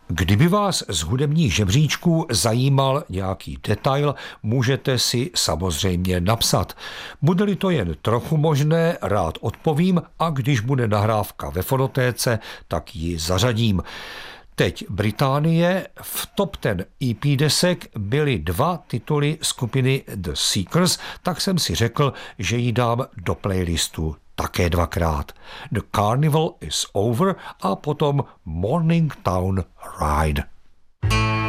Kdyby vás z hudebních žebříčků zajímal nějaký detail, můžete si samozřejmě napsat. Bude-li to jen trochu možné, rád odpovím a když bude nahrávka ve fonotéce, tak ji zařadím. Teď Británie. V top 10 EP desek byly 2 tituly skupiny The Seekers, tak jsem si řekl, že ji dám do playlistu také 2krát. The Carnival is Over a potom Morning Town Ride.